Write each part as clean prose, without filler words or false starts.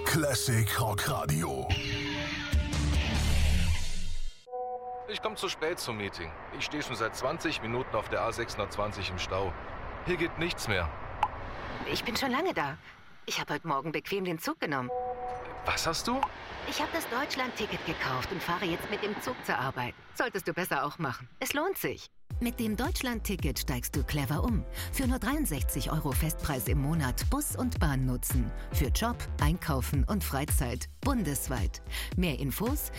Classic Rock Radio. Ich komme zu spät zum Meeting. Ich stehe schon seit 20 Minuten auf der A620 im Stau. Hier geht nichts mehr. Ich bin schon lange da. Ich habe heute Morgen bequem den Zug genommen. Was hast du? Ich habe das Deutschland-Ticket gekauft und fahre jetzt mit dem Zug zur Arbeit. Solltest du besser auch machen. Es lohnt sich. Mit dem Deutschland-Ticket steigst du clever um. Für nur 63 € Festpreis im Monat Bus und Bahn nutzen. Für Job, Einkaufen und Freizeit. Bundesweit. Mehr Infos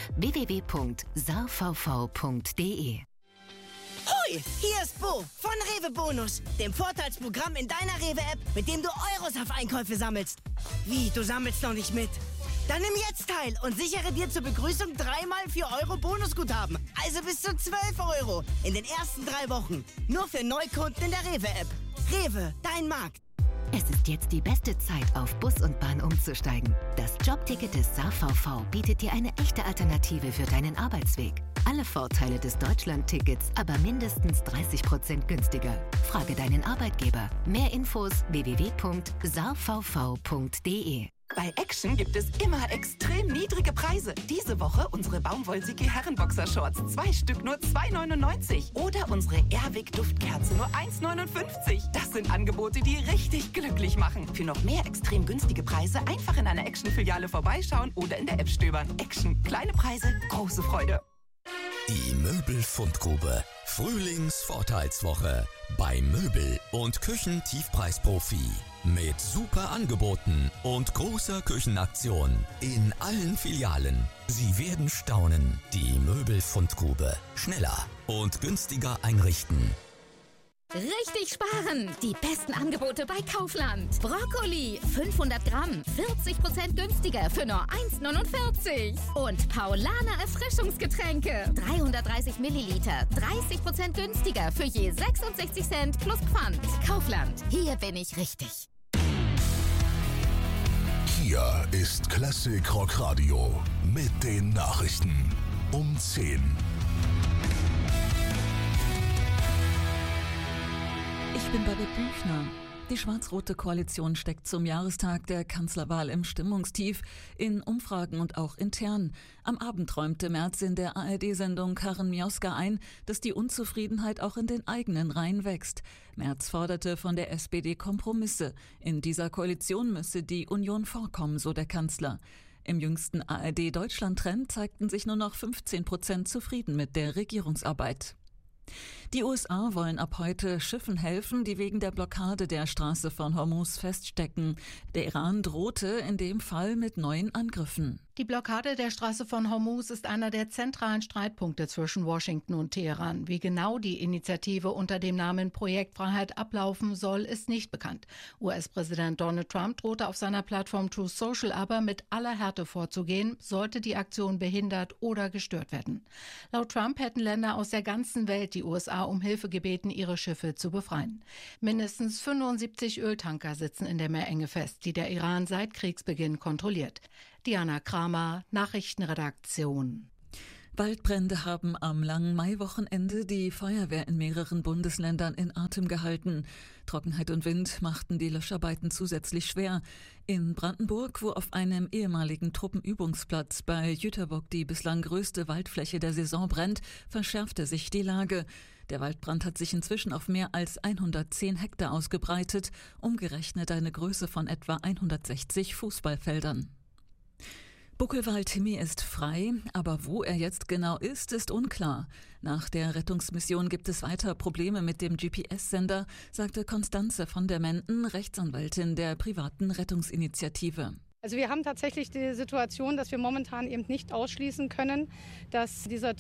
www.saarvv.de. Hoi, hier ist Bo von Rewe Bonus, dem Vorteilsprogramm in deiner Rewe-App, mit dem du Euros auf Einkäufe sammelst. Wie, du sammelst noch nicht mit? Dann nimm jetzt teil und sichere dir zur Begrüßung 3x 4 € Bonusguthaben. Also bis zu 12 € in den ersten 3 Wochen. Nur für Neukunden in der Rewe-App. Rewe, dein Markt. Es ist jetzt die beste Zeit, auf Bus und Bahn umzusteigen. Das Jobticket des SaarVV bietet dir eine echte Alternative für deinen Arbeitsweg. Alle Vorteile des Deutschland-Tickets, aber mindestens 30% günstiger. Frage deinen Arbeitgeber. Mehr Infos www.saarvv.de. Bei Action gibt es immer extrem niedrige Preise. Diese Woche unsere Baumwollsiki Herrenboxer-Shorts. 2 Stück nur 2,99. Oder unsere Airwick Duftkerze nur 1,59. Das sind Angebote, die richtig glücklich machen. Für noch mehr extrem günstige Preise einfach in einer Action-Filiale vorbeischauen oder in der App stöbern. Action. Kleine Preise, große Freude. Die Möbelfundgrube. Frühlingsvorteilswoche bei Möbel- und Küchentiefpreisprofi. Mit super Angeboten und großer Küchenaktion in allen Filialen. Sie werden staunen. Die Möbelfundgrube. Schneller und günstiger einrichten. Richtig sparen! Die besten Angebote bei Kaufland. Brokkoli, 500 Gramm, 40% günstiger für nur 1,49. Und Paulaner Erfrischungsgetränke, 330 Milliliter, 30% günstiger für je 66 Cent plus Pfand. Kaufland, hier bin ich richtig. Hier ist Classic Rock Radio mit den Nachrichten um 10. Ich bin Babette Büchner. Die schwarz-rote Koalition steckt zum Jahrestag der Kanzlerwahl im Stimmungstief, in Umfragen und auch intern. Am Abend räumte Merz in der ARD-Sendung Karen Mioska ein, dass die Unzufriedenheit auch in den eigenen Reihen wächst. Merz forderte von der SPD Kompromisse. In dieser Koalition müsse die Union vorkommen, so der Kanzler. Im jüngsten ARD-Deutschland-Trend zeigten sich nur noch 15% zufrieden mit der Regierungsarbeit. Die USA wollen ab heute Schiffen helfen, die wegen der Blockade der Straße von Hormuz feststecken. Der Iran drohte in dem Fall mit neuen Angriffen. Die Blockade der Straße von Hormuz ist einer der zentralen Streitpunkte zwischen Washington und Teheran. Wie genau die Initiative unter dem Namen Projekt Freiheit ablaufen soll, ist nicht bekannt. US-Präsident Donald Trump drohte auf seiner Plattform Truth Social aber mit aller Härte vorzugehen, sollte die Aktion behindert oder gestört werden. Laut Trump hätten Länder aus der ganzen Welt die USA um Hilfe gebeten, ihre Schiffe zu befreien. Mindestens 75 Öltanker sitzen in der Meerenge fest, die der Iran seit Kriegsbeginn kontrolliert. Diana Kramer, Nachrichtenredaktion. Waldbrände haben am langen Maiwochenende die Feuerwehr in mehreren Bundesländern in Atem gehalten. Trockenheit und Wind machten die Löscharbeiten zusätzlich schwer. In Brandenburg, wo auf einem ehemaligen Truppenübungsplatz bei Jüterbock die bislang größte Waldfläche der Saison brennt, verschärfte sich die Lage. Der Waldbrand hat sich inzwischen auf mehr als 110 Hektar ausgebreitet, umgerechnet eine Größe von etwa 160 Fußballfeldern. Buckelwald-Timmy ist frei, aber wo er jetzt genau ist unklar. Nach der Rettungsmission gibt es weiter Probleme mit dem GPS-Sender, sagte Constanze von der Menden, Rechtsanwältin der privaten Rettungsinitiative. Also wir haben tatsächlich die Situation, dass wir momentan eben nicht ausschließen können, dass dieser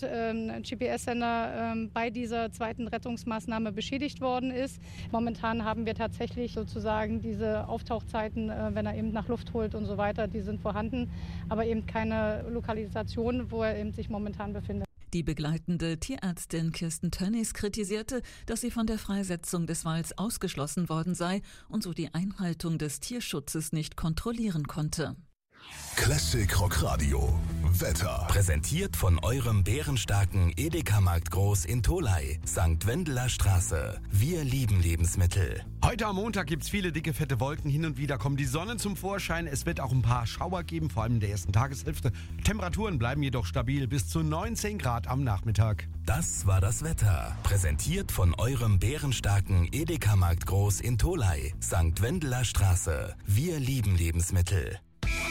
GPS-Sender bei dieser zweiten Rettungsmaßnahme beschädigt worden ist. Momentan haben wir tatsächlich sozusagen diese Auftauchzeiten, wenn er eben nach Luft holt und so weiter, die sind vorhanden, aber eben keine Lokalisation, wo er eben sich momentan befindet. Die begleitende Tierärztin Kirsten Tönnies kritisierte, dass sie von der Freisetzung des Walds ausgeschlossen worden sei und so die Einhaltung des Tierschutzes nicht kontrollieren konnte. Classic Rock Radio Wetter. Präsentiert von eurem bärenstarken Edeka-Markt Groß in Tholey, St. Wendeler Straße. Wir lieben Lebensmittel. Heute am Montag gibt es viele dicke, fette Wolken. Hin und wieder kommt die Sonne zum Vorschein. Es wird auch ein paar Schauer geben, vor allem in der ersten Tageshälfte. Temperaturen bleiben jedoch stabil bis zu 19 Grad am Nachmittag. Das war das Wetter. Präsentiert von eurem bärenstarken Edeka-Markt Groß in Tholey, St. Wendeler Straße. Wir lieben Lebensmittel.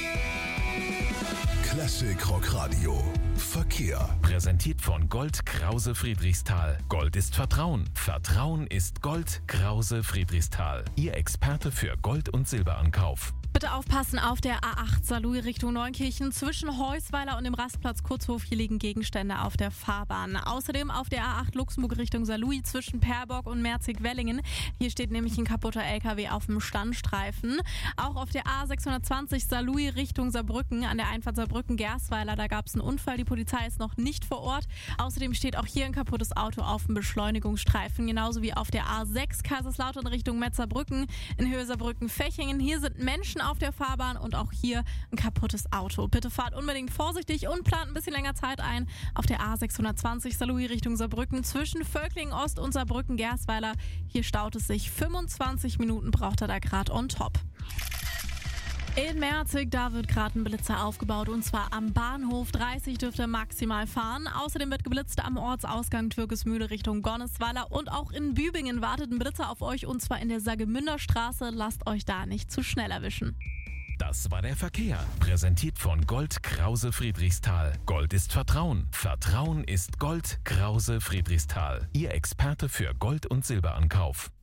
Classic Rock Radio. Verkehr. Präsentiert von Gold Krause Friedrichsthal. Gold ist Vertrauen. Vertrauen ist Gold Krause Friedrichsthal. Ihr Experte für Gold- und Silberankauf. Bitte aufpassen auf der A8 Saarlouis Richtung Neunkirchen. Zwischen Heusweiler und dem Rastplatz Kurzhof hier liegen Gegenstände auf der Fahrbahn. Außerdem auf der A8 Luxemburg Richtung Saarlouis zwischen Perbock und Merzig-Wellingen. Hier steht nämlich ein kaputter LKW auf dem Standstreifen. Auch auf der A620 Saarlouis Richtung Saarbrücken an der Einfahrt Saarbrücken-Gersweiler. Da gab es einen Unfall. Die Polizei ist noch nicht vor Ort. Außerdem steht auch hier ein kaputtes Auto auf dem Beschleunigungsstreifen. Genauso wie auf der A6 Kaiserslautern Richtung Metzerbrücken in Höhe Saarbrücken-Fechingen. Hier sind Menschen auf der Fahrbahn und auch hier ein kaputtes Auto. Bitte fahrt unbedingt vorsichtig und plant ein bisschen länger Zeit ein. Auf der A620 Saarlouis Richtung Saarbrücken zwischen Völklingen Ost und Saarbrücken-Gersweiler. Hier staut es sich. 25 Minuten braucht er da gerade on top. In Merzig, da wird gerade ein Blitzer aufgebaut und zwar am Bahnhof. 30 dürft ihr maximal fahren. Außerdem wird geblitzt am Ortsausgang Türkismühle Richtung Gonnesweiler und auch in Bübingen wartet ein Blitzer auf euch und zwar in der Sagemünder Straße. Lasst euch da nicht zu schnell erwischen. Das war der Verkehr. Präsentiert von Gold Krause Friedrichsthal. Gold ist Vertrauen. Vertrauen ist Gold Krause Friedrichsthal. Ihr Experte für Gold- und Silberankauf.